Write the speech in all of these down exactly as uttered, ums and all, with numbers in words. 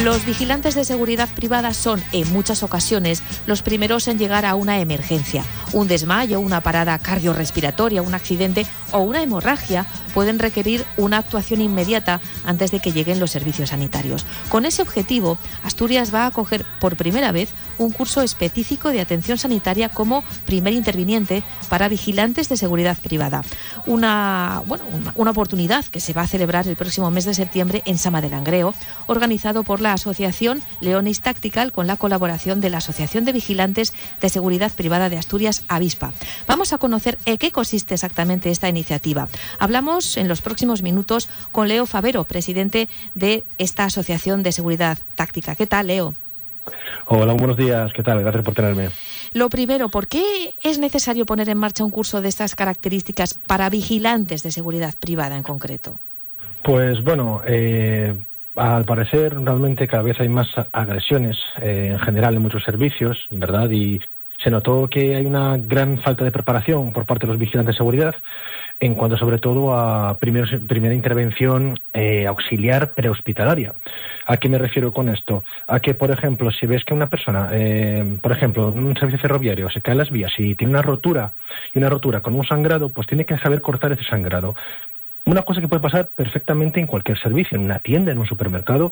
Los vigilantes de seguridad privada son, en muchas ocasiones, los primeros en llegar a una emergencia. Un desmayo, una parada cardiorrespiratoria, un accidente o una hemorragia pueden requerir una actuación inmediata antes de que lleguen los servicios sanitarios. Con ese objetivo, Asturias va a acoger por primera vez un curso específico de atención sanitaria como primer interviniente para vigilantes de seguridad privada. Una, bueno, una, una oportunidad que se va a celebrar el próximo mes de septiembre en Sama de Langreo, organizado por la Asociación Leonis Tactical con la colaboración de la Asociación de Vigilantes de Seguridad Privada de Asturias, Avispa. Vamos a conocer en qué consiste exactamente esta iniciativa. Hablamos en los próximos minutos con Leo Favero, presidente de esta Asociación de Seguridad Táctica. ¿Qué tal, Leo? Hola, buenos días. ¿Qué tal? Gracias por tenerme. Lo primero, ¿por qué es necesario poner en marcha un curso de estas características para vigilantes de seguridad privada en concreto? Pues bueno, eh, al parecer realmente cada vez hay más agresiones eh, en general en muchos servicios, ¿verdad? Y se notó que hay una gran falta de preparación por parte de los vigilantes de seguridad en cuanto sobre todo a primeros, primera intervención eh, auxiliar prehospitalaria. ¿A qué me refiero con esto? A que, por ejemplo, si ves que una persona, eh, por ejemplo, en un servicio ferroviario se cae en las vías y tiene una rotura, y una rotura con un sangrado, pues tiene que saber cortar ese sangrado. Una cosa que puede pasar perfectamente en cualquier servicio, en una tienda, en un supermercado.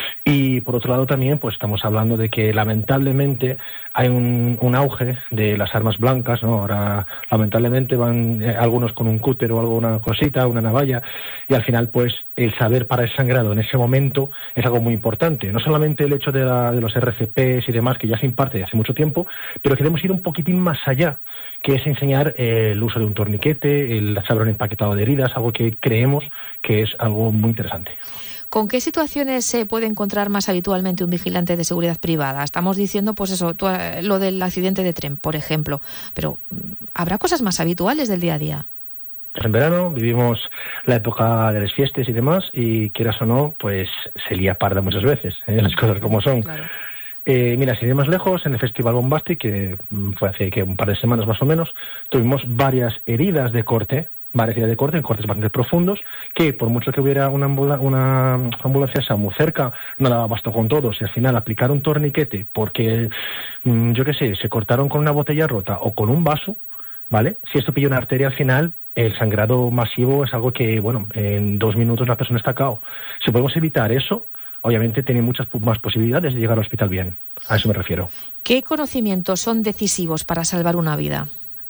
Y por otro lado también, pues estamos hablando de que lamentablemente hay un, un auge de las armas blancas, ¿no? Ahora lamentablemente van eh, algunos con un cúter o alguna cosita, una navalla, y al final pues el saber parar el sangrado en ese momento es algo muy importante. No solamente el hecho de, la, de los R C Ps y demás, que ya se imparte desde hace mucho tiempo, pero queremos ir un poquitín más allá, que es enseñar eh, el uso de un torniquete, el saber un empaquetado de heridas, algo que creemos que es algo muy interesante. ¿Con qué situaciones se puede encontrar más habitualmente un vigilante de seguridad privada? Estamos diciendo, pues eso, lo del accidente de tren, por ejemplo, pero ¿habrá cosas más habituales del día a día? En verano vivimos la época de las fiestas y demás, y quieras o no, pues se lía parda muchas veces, ¿eh? Las cosas como son. Claro. Eh, mira, sin ir más lejos, en el Festival Bombastic, que fue hace que un par de semanas más o menos, tuvimos varias heridas de corte, varias heridas de corte, en cortes bastante profundos, que por mucho que hubiera una, ambula, una ambulancia esa muy cerca, no daba abasto con todos, y al final aplicar un torniquete porque, mmm, yo qué sé, se cortaron con una botella rota o con un vaso, ¿vale? Si esto pilla una arteria al final, el sangrado masivo es algo que, bueno, en dos minutos la persona está cao. Si podemos evitar eso, obviamente tiene muchas más posibilidades de llegar al hospital bien. A eso me refiero. ¿Qué conocimientos son decisivos para salvar una vida?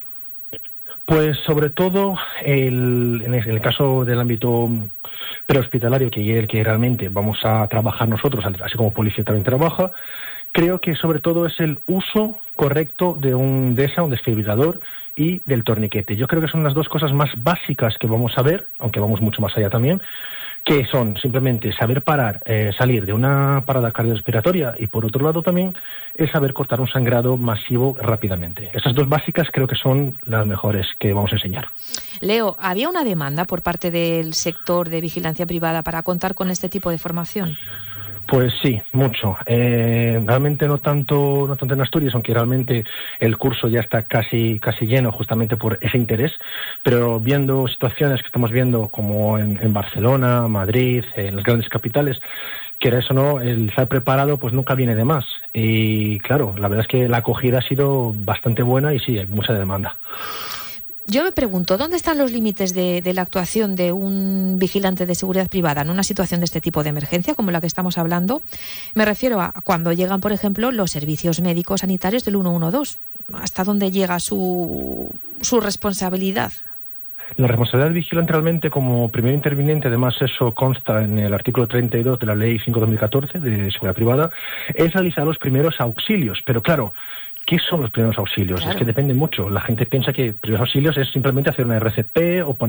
Pues sobre todo el, en el caso del ámbito prehospitalario, que es el que realmente vamos a trabajar nosotros, así como policía también trabaja, creo que sobre todo es el uso correcto de un DESA, un desfibrilador, y del torniquete. Yo creo que son las dos cosas más básicas que vamos a ver, aunque vamos mucho más allá también, que son simplemente saber parar, eh, salir de una parada cardiorrespiratoria, y por otro lado también el saber cortar un sangrado masivo rápidamente. Esas dos básicas creo que son las mejores que vamos a enseñar. Leo, ¿había una demanda por parte del sector de vigilancia privada para contar con este tipo de formación? Pues sí, mucho. Eh, realmente no tanto, no tanto en Asturias, aunque realmente el curso ya está casi, casi lleno justamente por ese interés, pero viendo situaciones que estamos viendo como en, en Barcelona, Madrid, en las grandes capitales, quiera eso o no, el estar preparado pues nunca viene de más. Y claro, la verdad es que la acogida ha sido bastante buena y sí, hay mucha demanda. Yo me pregunto, ¿dónde están los límites de, de la actuación de un vigilante de seguridad privada en una situación de este tipo de emergencia, como la que estamos hablando? Me refiero a cuando llegan, por ejemplo, los servicios médicos sanitarios del uno uno dos. ¿Hasta dónde llega su, su responsabilidad? La responsabilidad del vigilante realmente como primer interviniente, además eso consta en el artículo treinta y dos de la Ley cinco barra dos mil catorce de Seguridad Privada, es realizar los primeros auxilios. Pero claro, ¿qué son los primeros auxilios? Claro. Es que depende mucho. La gente piensa que primeros auxilios es simplemente hacer una R C P o poner